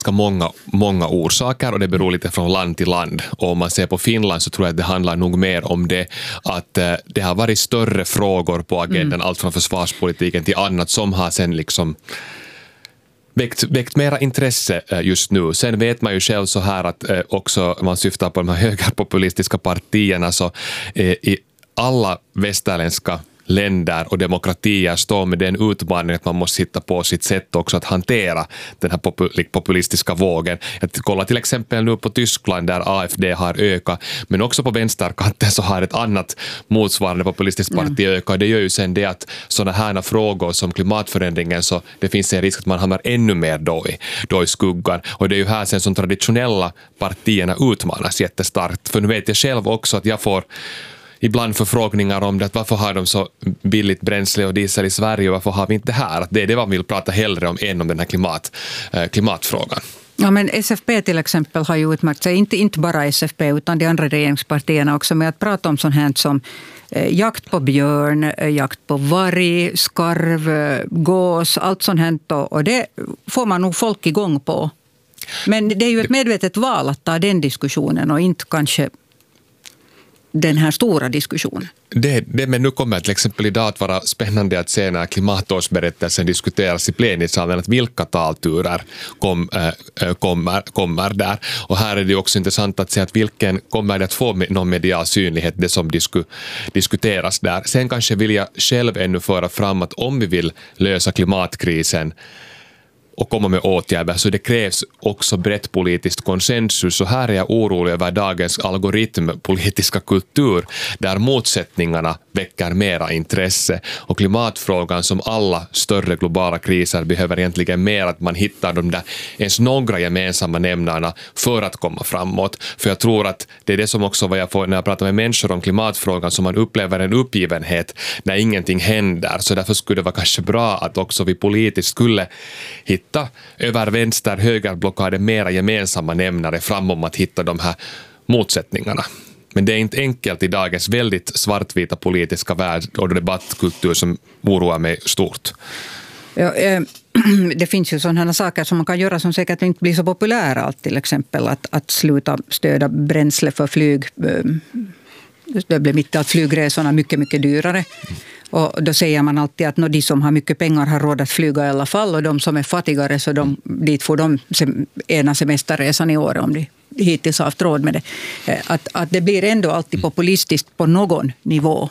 många orsaker och det beror lite från land till land. Och om man ser på Finland så tror jag att det handlar nog mer om det att det har varit större frågor på agendan, allt från försvarspolitiken till annat som har sen liksom väckt mera intresse just nu. Sen vet man ju själv så här att också man syftar på de här högerpopulistiska partierna så i alla västerländska länder och demokratier står med den utmaningen att man måste hitta på sitt sätt också att hantera den här populistiska vågen. Jag kollar till exempel nu på Tyskland där AfD har ökat, men också på vänsterkanten så har ett annat motsvarande populistiskt parti ökat. Det gör ju sen det att sådana här frågor som klimatförändringen så det finns en risk att man hamnar ännu mer då i skuggan. Och det är ju här sen som traditionella partierna utmanas jättestarkt. För nu vet jag själv också att jag får ibland förfrågningar om det, att varför har de så billigt bränsle och diesel i Sverige och varför har vi inte det här? Att det är det man vill prata hellre om än om den här klimatfrågan. Ja, men SFP till exempel har ju utmärkt sig, inte bara SFP utan de andra regeringspartierna också, med att prata om sånt här som jakt på björn, jakt på varg, skarv, gås, allt sånt här. Och det får man nog folk igång på. Men det är ju ett medvetet val att ta den diskussionen och inte kanske den här stora diskussionen. Men nu kommer till exempel idag att vara spännande att se när klimatårsberättelsen diskuteras i plenisalen att vilka talturer kommer där. Och här är det också intressant att se att vilken kommer det att få någon medial synlighet det som diskuteras där. Sen kanske vill jag själv ännu föra fram att om vi vill lösa klimatkrisen och komma med åtgärder så det krävs också brett politiskt konsensus. Så här är jag orolig över dagens algoritmpolitiska kultur där motsättningarna väcker mera intresse. Och klimatfrågan som alla större globala kriser behöver egentligen mer att man hittar de där ens några gemensamma nämnarna för att komma framåt. För jag tror att det är det som också vad jag får när jag pratar med människor om klimatfrågan som man upplever en uppgivenhet när ingenting händer. Så därför skulle det vara kanske bra att också vi politiskt skulle hitta över vänster högerblockader mera gemensamma nämnare fram om att hitta de här motsättningarna. Men det är inte enkelt i dagens väldigt svartvita politiska värld och debattkultur som oroar mig stort. Ja, det finns ju sådana saker som man kan göra som säkert inte blir så populära. Till exempel att sluta stöda bränsle för flyg. Det blir mitt att flygresorna mycket, mycket dyrare. Och då säger man alltid att de som har mycket pengar har råd att flyga i alla fall och de som är fattigare så dit får de ena semesterresan i år om de hittills har haft råd med det. Att det blir ändå alltid populistiskt på någon nivå.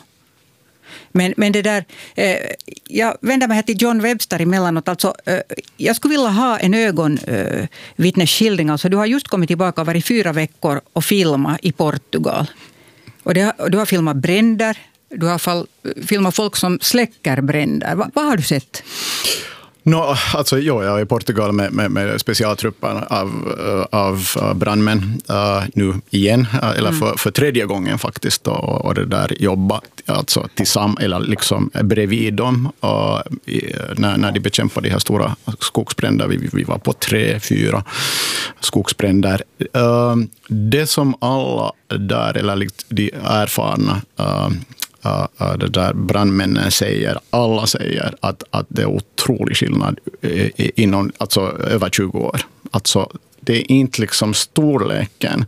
Men det där, jag vänder mig här till John Webster emellanåt. Alltså, jag skulle vilja ha en ögonvittnesskildring. Alltså, du har just kommit tillbaka och varit 4 veckor och filmat i Portugal. Och du har filmat bränder. Du har filmat folk som släcker bränder. Vad har du sett? Alltså, jag är i Portugal med specialtrupper av brandmän nu igen, eller för 3:e gången faktiskt, och det där jobba alltså eller liksom bredvid dem när de bekämpar de här stora skogsbränder. Vi var på 3-4 skogsbränder. Det som alla där, eller de erfarna det där brandmännen säger, alla säger att det är otrolig skillnad inom alltså över 20 år. Alltså det är inte liksom storleken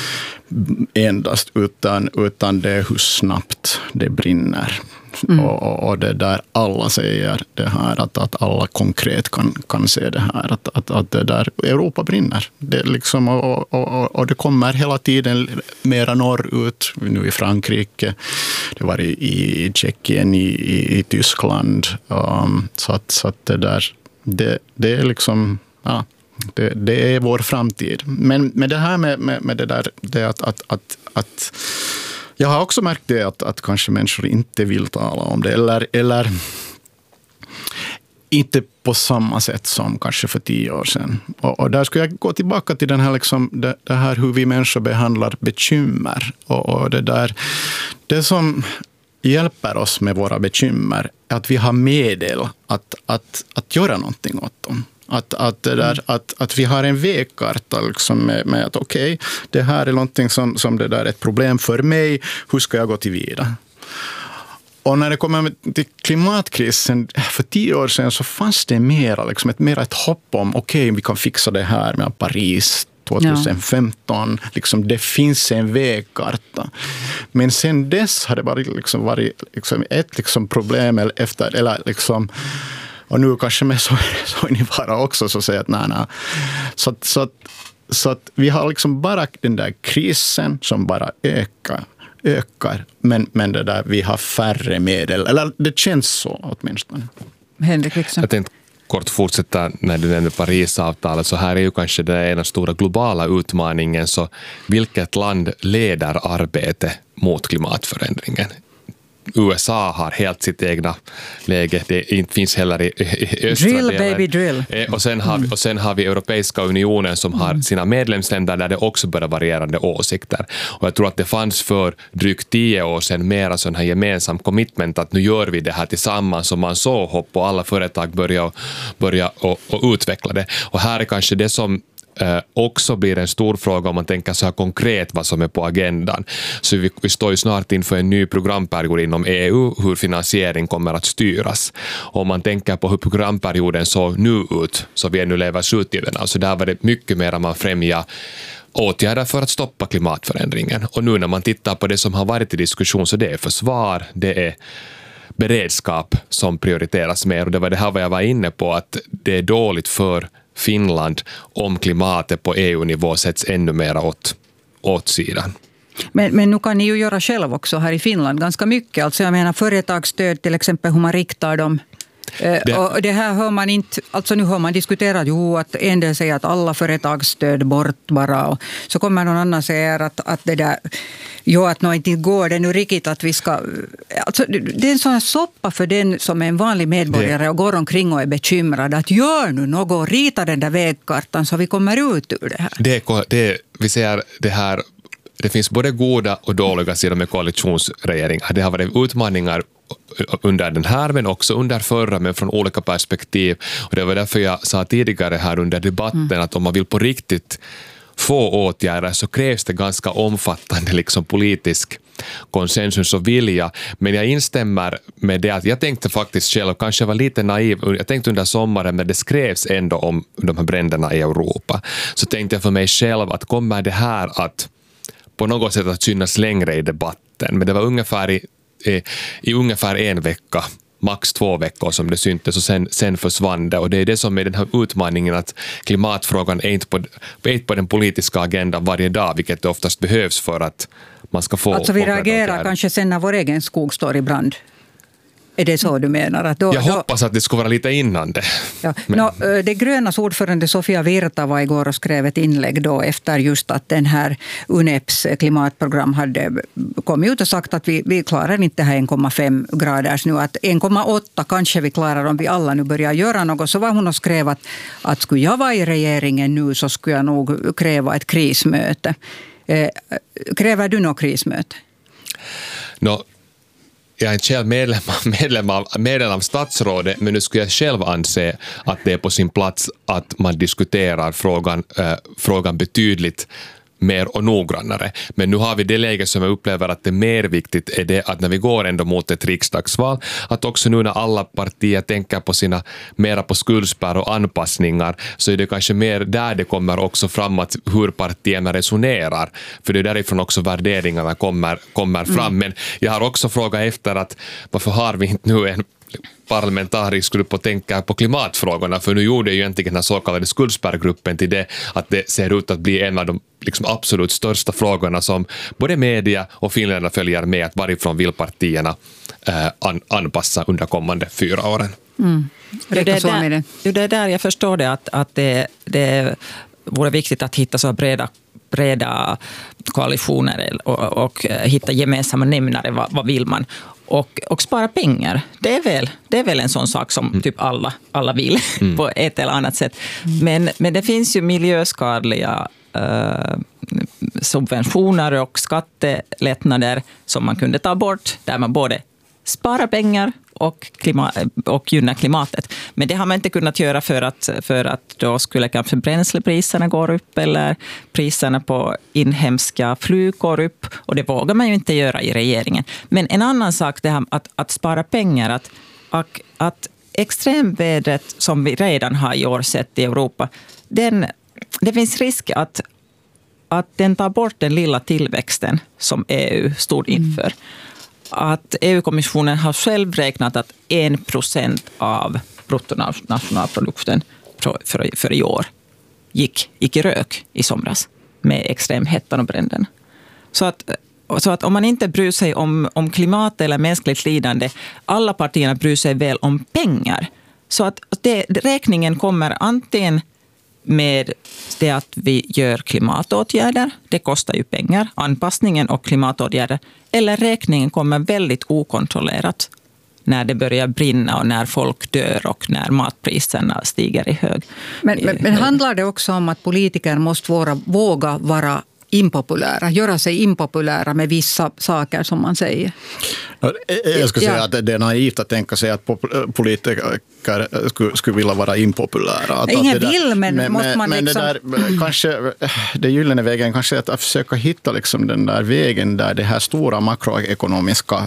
endast utan det är hur snabbt det brinner. Och det där alla säger det här att alla konkret kan se det här att det där Europa brinner. Det liksom och det kommer hela tiden mera norrut, nu i Frankrike, det var i Tjeckien, i Tyskland, så att det där det är liksom det är vår framtid. Men det här med det där det att jag har också märkt det att kanske människor inte vill tala om det eller inte på samma sätt som kanske för 10 år sedan. Och där skulle jag gå tillbaka till den här liksom, det här hur vi människor behandlar bekymmer. Och det där, det som hjälper oss med våra bekymmer är att vi har medel att göra någonting åt dem. Att vi har en vägkarta liksom med att okej, det här är någonting som det där är ett problem för mig, hur ska jag gå till vidare? Och när det kommer till klimatkrisen, för 10 år sedan så fanns det mera, liksom ett hopp om okej, vi kan fixa det här med Paris 2015. Ja. Liksom, det finns en vägkarta. Men sen dess har det varit ett problem eller och nu kanske med så är ni bara också så säger att nej. Så att vi har liksom bara den där krisen som bara ökar. Men det där, vi har färre medel. Eller det känns så åtminstone. Henrik Wikström. Jag tänkte kort fortsätta när du nämnde Parisavtalet. Så här är ju kanske den ena stora globala utmaningen. Så vilket land leder arbete mot klimatförändringen? USA har helt sitt egna läge. Det inte finns heller i östra drill, delen. Baby, drill. Och sen har vi Europeiska unionen som har sina medlemsländer där det också börjar varierande åsikter. Och jag tror att det fanns för drygt 10 år sedan mera sån här gemensam commitment att nu gör vi det här tillsammans, som man så hopp och alla företag börja och utveckla det. Och här är kanske det som också blir en stor fråga om man tänker så här konkret vad som är på agendan. Så vi står ju snart inför en ny programperiod inom EU, hur finansiering kommer att styras. Och om man tänker på hur programperioden såg nu ut, så vi ännu lever sluttiden. Alltså där var det mycket mer man främja åtgärder för att stoppa klimatförändringen. Och nu när man tittar på det som har varit i diskussion, så det är försvar, det är beredskap som prioriteras mer. Och det var det här vad jag var inne på, att det är dåligt för Finland om klimatet på EU-nivå sätts ännu mer åt sidan. Men nu kan ni ju göra själv också här i Finland ganska mycket. Alltså jag menar företagsstöd till exempel, hur man riktar dem. Och det här hör man inte, alltså nu har man diskuterat att en del säger att alla företagsstöd bort bara, och så kommer någon annan säga att det där, att nog inte går det nu riktigt att vi ska, alltså det är en sån här soppa för den som är en vanlig medborgare och går omkring och är bekymrad att gör nu något, rita den där vägkartan så vi kommer ut ur det här. Vi ser det här, det finns både goda och dåliga sidor med koalitionsregeringar. Det har varit utmaningar under den här, men också under förra, men från olika perspektiv. Och det var därför jag sa tidigare här under debatten att om man vill på riktigt få åtgärder så krävs det ganska omfattande liksom politisk konsensus och vilja. Men jag instämmer med det att jag tänkte faktiskt själv, kanske var lite naiv, jag tänkte under sommaren när det skrevs ändå om de här bränderna i Europa, så tänkte jag för mig själv att kommer det här att på något sätt att synas längre i debatten. Men det var ungefär i ungefär 1 vecka, max 2 veckor som det syntes, och sen försvann det. Och det är det som är den här utmaningen, att klimatfrågan är inte på den politiska agendan varje dag, vilket det oftast behövs för att man ska få... Alltså vi reagerar kanske sen när vår egen skog står i brand. Är det så du menar? Att jag hoppas att det ska vara lite innan det. Ja. Det grönas ordförande Sofia Virta var igår och skrev ett inlägg då efter just att den här UNEPs klimatprogram hade kommit ut och sagt att vi klarar inte det här 1,5 graders nu. Att 1,8 kanske vi klarar om vi alla nu börjar göra något. Så var hon och skrev att skulle jag vara i regeringen nu så skulle jag nog kräva ett krismöte. Kräver du något krismöte? Jag är inte själv medlem av statsrådet, men nu skulle jag själv anse att det är på sin plats att man diskuterar frågan betydligt mer och noggrannare. Men nu har vi det läge som jag upplever att det är mer viktigt är det att när vi går ändå mot ett riksdagsval, att också nu när alla partier tänker på mera på skuldspärr och anpassningar, så är det kanske mer där det kommer också framåt hur partierna resonerar. För det är därifrån också värderingarna kommer fram. Men jag har också frågat efter att varför har vi inte nu en parlamentarisk grupp och tänka på klimatfrågorna, för nu gjorde ju egentligen den så kallade skuldspärrgruppen till det att det ser ut att bli en av de liksom absolut största frågorna som både media och finländarna följer med, att varifrån vill partierna anpassa under kommande 4 åren. Det är där jag förstår det, att det vore viktigt att hitta så breda koalitioner och hitta gemensamma nämnare, vad vill man. Och spara pengar. Det är väl en sån sak som typ alla vill på ett eller annat sätt. Men det finns ju miljöskadliga subventioner och skattelättnader som man kunde ta bort, där man både spara pengar och gynna klimatet. Men det har man inte kunnat göra för att då skulle kanske bränslepriserna gå upp eller priserna på inhemska flyg går upp, och det vågar man ju inte göra i regeringen. Men en annan sak, det här att spara pengar, att extremvädret som vi redan har i år sett i Europa, det finns risk att den tar bort den lilla tillväxten som EU stod inför. Att EU-kommissionen har själv räknat att 1% av bruttonationalprodukten för i år gick i rök i somras med extremhettan och bränden. Så att om man inte bryr sig om klimat eller mänskligt lidande, alla partierna bryr sig väl om pengar. Så att räkningen kommer antingen med det att vi gör klimatåtgärder, det kostar ju pengar, anpassningen och klimatåtgärder, eller räkningen kommer väldigt okontrollerat när det börjar brinna och när folk dör och när matpriserna stiger i hög. Men handlar det också om att politiker måste våga vara impopulära, göra sig impopulära med vissa saker som man säger? Jag skulle säga att det är naivt att tänka sig att politiker skulle vilja vara impopulära. Ingen vill, men måste man men liksom... det där, kanske, det gyllene vägen kanske är att försöka hitta liksom den där vägen där det här stora makroekonomiska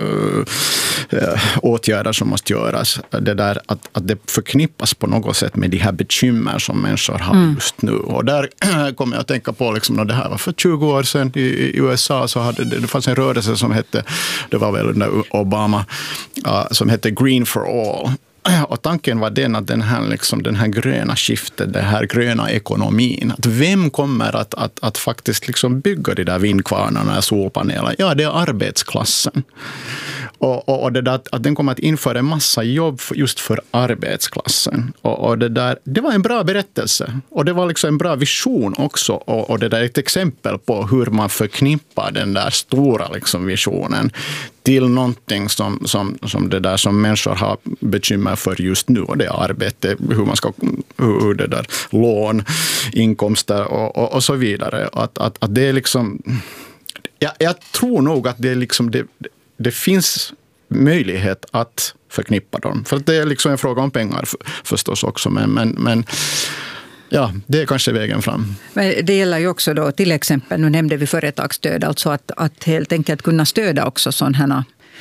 åtgärder som måste göras, det där att det förknippas på något sätt med de här bekymmer som människor har just nu. Och där kommer jag att tänka på liksom, när det här var för 20 år sedan i USA, så hade det fanns en rörelse som hette, det var väl under Obama, som hette Green for All. Och tanken var den att den här gröna skiftet, den här gröna ekonomin, att vem kommer att faktiskt liksom bygga de där vindkvarnarna och solpaneler? Ja, det är arbetsklassen. Och det där, att den kommer att införa en massa jobb just för arbetsklassen. Och det var en bra berättelse. Och det var liksom en bra vision också. Och det där är ett exempel på hur man förknippar den där stora liksom visionen till någonting som det där som människor har bekymmer för just nu. Och det är arbete, hur det där lån, inkomster och så vidare. Att det är liksom... Jag tror nog att det är liksom... Det finns möjlighet att förknippa dem. För att det är liksom en fråga om pengar förstås också. Men ja, det är kanske vägen fram. Men det gäller ju också då, till exempel, nu nämnde vi företagsstöd, alltså att helt enkelt kunna stödja också sådana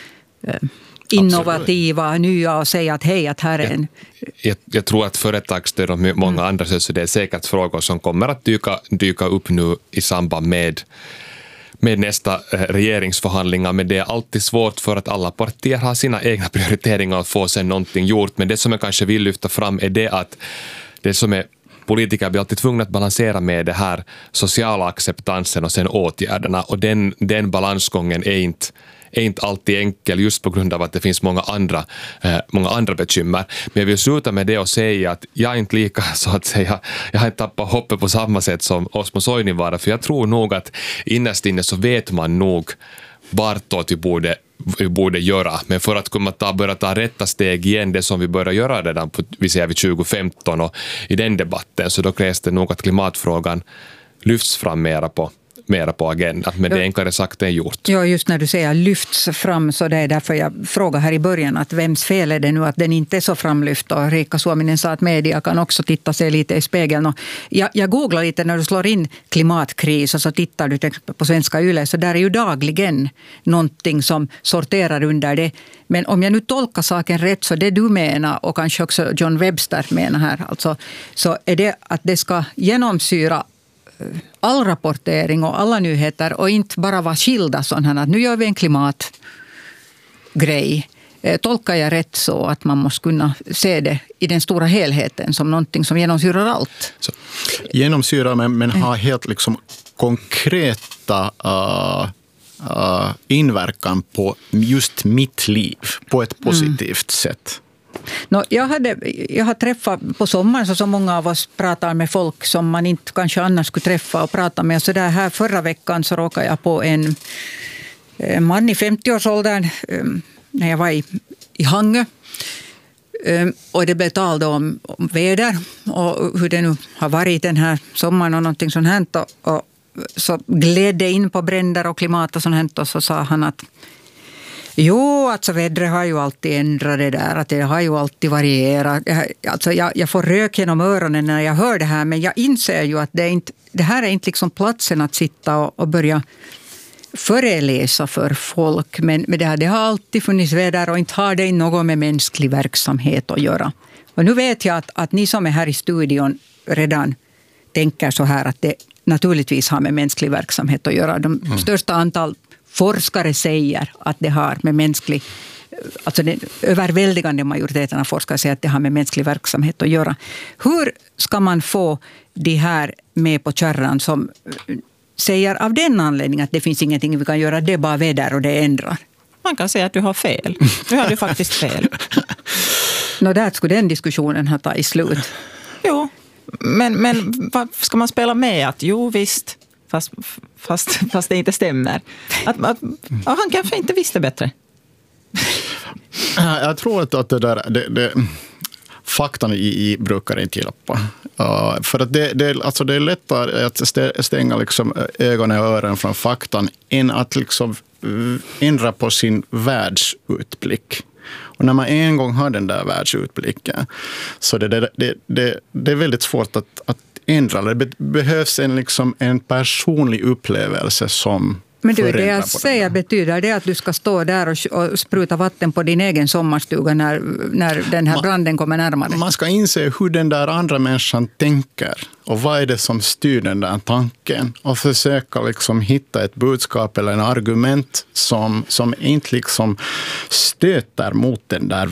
innovativa, nya och säga att hej, att här är en... Jag tror att företagsstöd och många andra så det är säkert frågor som kommer att dyka upp nu i samband med nästa regeringsförhandlingar, men det är alltid svårt för att alla partier har sina egna prioriteringar att få sen någonting gjort. Men det som jag kanske vill lyfta fram är det att det som är politiker blir alltid tvungna att balansera med det här sociala acceptansen och sen åtgärderna, och den balansgången är inte alltid enkel just på grund av att det finns många andra bekymmer. Men jag vill sluta med det och säga att jag är inte lika, så att säga, jag har inte tappat hoppet på samma sätt som Osmo Soininvaara, för jag tror nog att innerst inne så vet man nog vartåt vi borde göra. Men för att kunna börja ta rätta steg igen, det som vi började göra redan vid 2015 och i den debatten, så då krävs det nog att klimatfrågan lyfts fram mera på agendan, men det är enklare sagt än gjort. Ja, just när du säger lyfts fram, så det är därför jag frågar här i början att vems fel är det nu att den inte är så framlyft, och Riikka Suominen sa att media kan också titta sig lite i spegeln. Och jag googlar lite när du slår in klimatkris och så tittar du på Svenska Yle, så där är ju dagligen någonting som sorterar under det. Men om jag nu tolkar saken rätt, så det du menar och kanske också John Webster menar här, alltså, så är det att det ska genomsyra all rapportering och alla nyheter och inte bara vara skilda sådana att nu gör vi en klimatgrej. Tolkar jag rätt så att man måste kunna se det i den stora helheten som någonting som genomsyrar allt? Så, genomsyrar men har helt liksom konkreta inverkan på just mitt liv på ett positivt sätt. Jag har träffat på sommaren, så många av oss pratar med folk som man inte kanske annars skulle träffa och prata med. Så där här förra veckan så råkade jag på en man i 50-årsåldern när jag var i Hangö. Och det blev tal då om väder och hur det nu har varit den här sommaren och någonting sånt här. Och så gledde in på bränder och klimat och sånt här, och så sa han att Jo, alltså vädret har ju alltid ändrat det där. Att det har ju alltid varierat. Alltså jag får rök genom öronen när jag hör det här. Men jag inser ju att det här är inte liksom platsen att sitta och börja föreläsa för folk. Men det har alltid funnits väder och inte har det något med mänsklig verksamhet att göra. Och nu vet jag att ni som är här i studion redan tänker så här att det naturligtvis har med mänsklig verksamhet att göra. De största antal forskare säger att det har med mänsklig, alltså den överväldigande majoriteten av forskare säger att det har med mänsklig verksamhet att göra. Hur ska man få de här med på kärran som säger av den anledningen att det finns ingenting vi kan göra, det är bara väder och det ändrar? Man kan säga att du har fel. Nu har du faktiskt fel. Där skulle den diskussionen ha tagit slut. Jo, men vad ska man spela med? Att jo visst, fast det inte stämmer. Att han kanske inte visste bättre. Jag tror att det faktan i brukar inte hjälpa. För att det är lättare att stänga liksom ögonen och öronen från faktan än att liksom ändra på sin världsutblick. Och när man en gång har den där världsutblicken så det är väldigt svårt att ändra. Det behövs en personlig upplevelse som men du, det jag säger betyder det att du ska stå där och spruta vatten på din egen sommarstuga när den här branden kommer närmare? Man ska inse hur den där andra människan tänker och vad är det som styr den där tanken och försöka liksom hitta ett budskap eller en argument som inte liksom stöter mot den där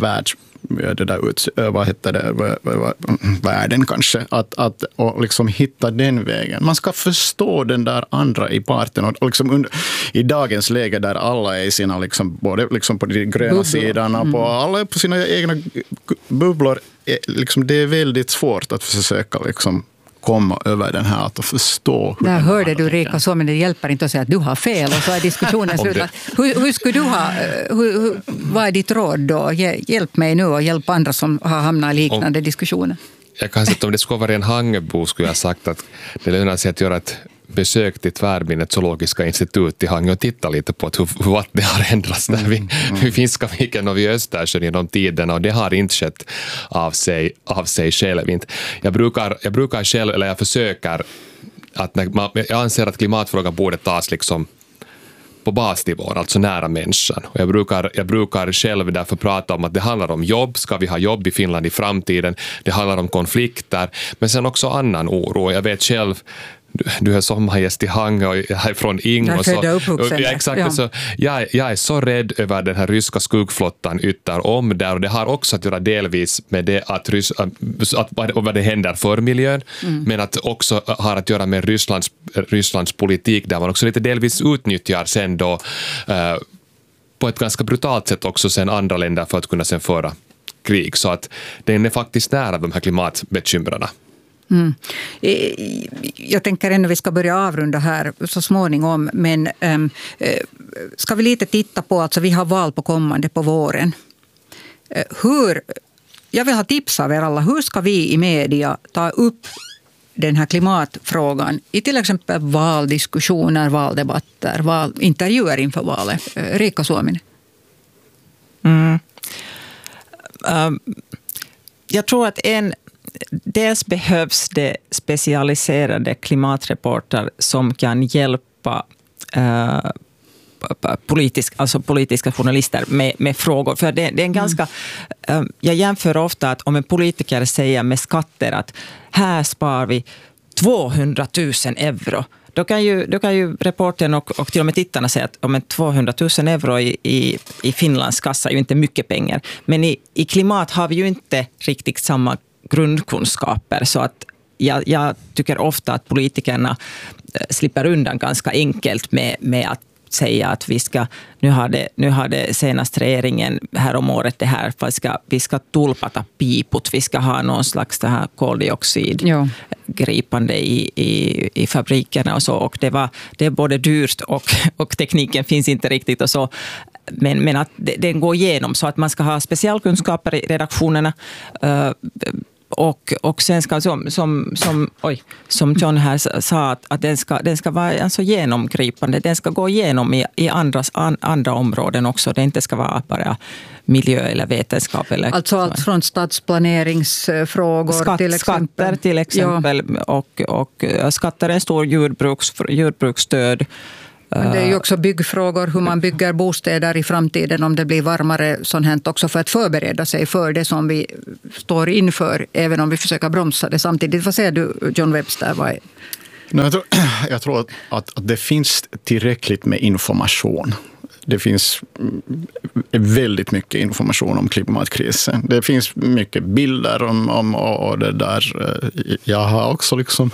världen kanske, att och liksom hitta den vägen. Man ska förstå den där andra i parten och liksom i dagens läge där alla är i sina liksom, både liksom på den gröna sidan och på alla på sina egna bubblor, liksom det är väldigt svårt att försöka liksom komma över den här att förstå. Där hörde du Rika så, men det hjälper inte att säga att du har fel och så är diskussionen slut. Hur skulle du vad är ditt råd då? Hjälp mig nu och hjälp andra som har hamnat i liknande diskussioner. Jag kan säga att om det skulle vara en Hangebo skulle jag sagt att det lönar sig att göra ett besök till Tvärminnet zoologiska institut i Hangö och titta lite på hur vattnet har ändrats där vid Finskaviken och vid Östersjön genom tiderna och det har inte skett av sig själv. Jag brukar själv, eller jag försöker att jag anser att klimatfrågan borde tas liksom på basnivån, alltså nära människan. Och jag brukar själv därför prata om att det handlar om jobb. Ska vi ha jobb i Finland i framtiden? Det handlar om konflikter, men sen också annan oro. Jag vet själv, du är sommargäst i Hangö och jag är från Ing. Jag är så rädd över den här ryska skuggflottan ytter om där och det har också att göra delvis med det att vad det händer för miljön men att också har att göra med Rysslands politik där man också lite delvis utnyttjar sen då på ett ganska brutalt sätt också sen andra länder för att kunna sen föra krig så att den är faktiskt nära de här klimatbekymrarna. Jag tänker ändå vi ska börja avrunda här så småningom, men ska vi lite titta på, alltså vi har val på kommande på våren. Jag vill ha tips av er alla, hur ska vi i media ta upp den här klimatfrågan i till exempel valdiskussioner, valdebatter, intervjuer inför valet? Rika Suominen. Jag tror att dels behövs det specialiserade klimatreporter som kan hjälpa politiska journalister med frågor. För det är en ganska... Jag jämför ofta att om en politiker säger med skatter att här spar vi 200 000 euro. Då kan ju reportern och till och med tittarna säga att om 200 000 euro i Finlands kassa är ju inte mycket pengar. Men i klimat har vi ju inte riktigt samma grundkunskaper så att jag tycker ofta att politikerna slipper undan ganska enkelt med att säga att nu har det senaste regeringen här om året det här, vi ska tulpata piput, vi ska ha någon slags det här koldioxidgripande i fabrikerna och så, och det är både dyrt och tekniken finns inte riktigt och så. Men att den går igenom så att man ska ha specialkunskaper i redaktionerna Och sen ska, som John här sa, att den ska vara alltså genomgripande. Den ska gå igenom i andra områden också. Det inte ska vara bara miljö eller vetenskap. Eller alltså allt från stadsplaneringsfrågor till exempel. Skatter till exempel. Ja. Och skatter är en stor jordbruksstöd. Men det är ju också byggfrågor, hur man bygger bostäder i framtiden om det blir varmare, sånt här också för att förbereda sig för det som vi står inför, även om vi försöker bromsa det samtidigt. Vad säger du, John Webster? Jag tror att det finns tillräckligt med information. Det finns väldigt mycket information om klimatkrisen. Det finns mycket bilder om och det där. Jag har också liksom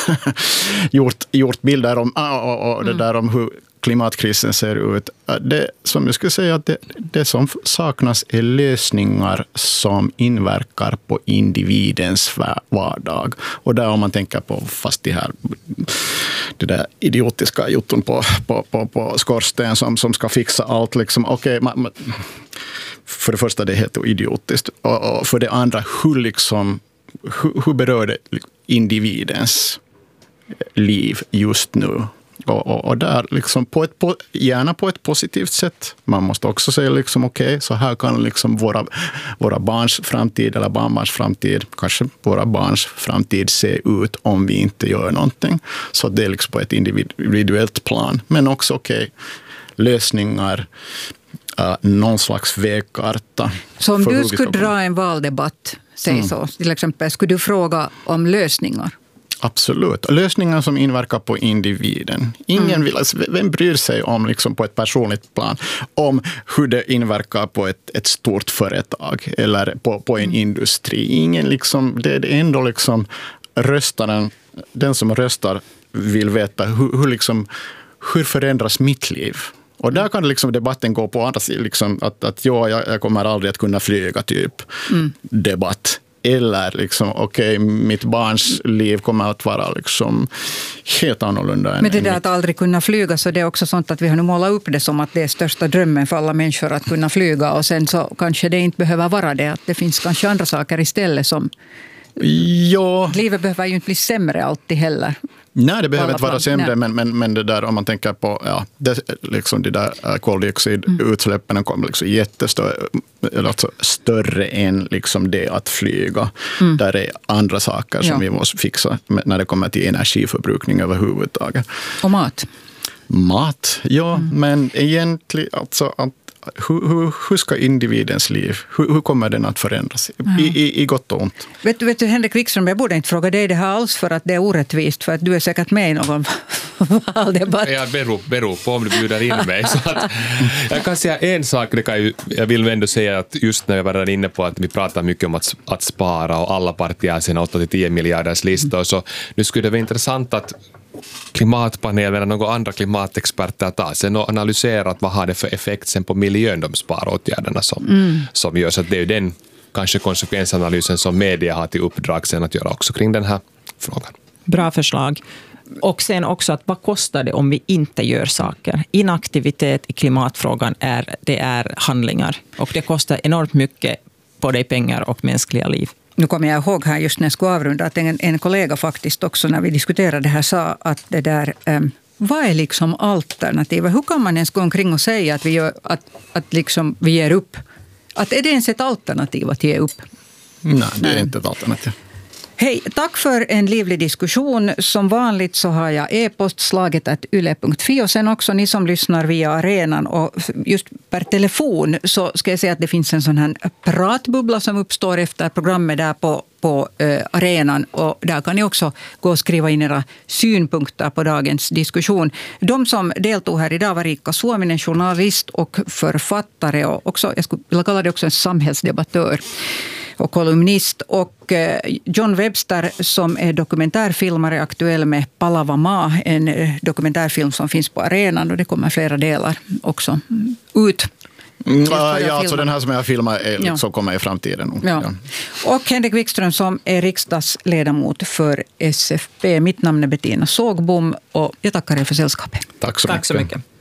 gjort bilder om och det där om hur klimatkrisen ser ut. Det som jag skulle säga att det som saknas är lösningar som inverkar på individens vardag. Och där om man tänker på fast det där idiotiska jotton på skorsten som ska fixa allt liksom. Okej, för det första det är helt idiotiskt och för det andra hur berör det individens liv just nu? Och där liksom gärna på ett positivt sätt. Man måste också säga liksom okej, så här kan liksom våra barns framtid eller barnbarns framtid, kanske våra barns framtid se ut om vi inte gör någonting. Så det är liksom på ett individuellt plan. Men också lösningar, någon slags vägkarta. Så om du skulle dra en valdebatt, säg så, till exempel, skulle du fråga om lösningar? Absolut. Lösningar som inverkar på individen. Ingen vill, vem bryr sig om liksom på ett personligt plan om hur det inverkar på ett stort företag eller på en industri. Ingen liksom, det är ändå liksom röstaren, den som röstar vill veta hur förändras mitt liv. Och där kan liksom debatten gå på andra sidan, liksom att jag kommer aldrig att kunna flyga typ debatt. Eller liksom, mitt barns liv kommer att vara liksom helt annorlunda. Men det där att aldrig kunna flyga, så det är också sånt att vi har nu målat upp det som att det är största drömmen för alla människor att kunna flyga. Och sen så kanske det inte behöver vara det. Att det finns kanske andra saker istället som... Ja. Livet behöver ju inte bli sämre alltid heller. Nej, det behöver inte vara sämre, men det där om man tänker på liksom det där koldioxidutsläppen kommer liksom större än liksom det att flyga. Där är andra saker som vi måste fixa när det kommer till energiförbrukning överhuvudtaget. Och mat? Mat, men egentligen alltså att hur ska individens liv, hur kommer den att förändras i gott och ont? Vet du, Henrik Wikström, jag borde inte fråga dig det här alls för att det är orättvist, för att du är säkert med i någon valdebatt. Jag beror på om du bjuder in mig. Så att, jag kan säga en sak, jag vill ändå säga att just när jag var inne på att vi pratar mycket om att spara och alla partier har sina 8-10 miljarders listor, så nu skulle det vara intressant att klimatpanelen eller några andra klimatexperter tar sen och analyserar vad har det för effekt sen på miljön, de sparåtgärderna som görs. Så det är ju den kanske konsekvensanalysen som media har till uppdrag sen att göra också kring den här frågan. Bra förslag. Och sen också att vad kostar det om vi inte gör saker? Inaktivitet i klimatfrågan är handlingar. Och det kostar enormt mycket både i pengar och mänskliga liv. Nu kommer jag ihåg här just när jag skulle avrunda att en kollega faktiskt också när vi diskuterade det här sa att det där, vad är liksom alternativet? Hur kan man ens gå omkring och säga att att liksom vi ger upp? Att är det ens ett alternativ att ge upp? Nej, det är inte ett alternativ. Hej, tack för en livlig diskussion. Som vanligt så har jag e-postslaget@yle.fi och sen också ni som lyssnar via arenan och just per telefon så ska jag säga att det finns en sån här pratbubbla som uppstår efter programmet där på arenan och där kan ni också gå och skriva in era synpunkter på dagens diskussion. De som deltog här idag var Riikka Suominen, journalist och författare och också, jag skulle vilja kalla det också en samhällsdebattör och kolumnist, och John Webster som är dokumentärfilmare, aktuell med Palava maa, en dokumentärfilm som finns på arenan och det kommer flera delar också ut. Alltså den här som jag filmar liksom kommer i framtiden. Ja. Och Henrik Wikström som är riksdagsledamot för SFP. Mitt namn är Bettina Sågbom och jag tackar er för sällskapet. Tack så mycket.